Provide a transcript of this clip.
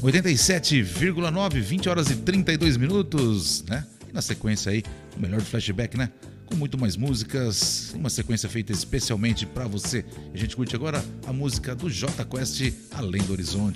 87,9, 20 horas e 32 minutos, né? E na sequência aí, o melhor do flashback, né? Com muito mais músicas, uma sequência feita especialmente pra você. A gente curte agora a música do Jota Quest, Além do Horizonte.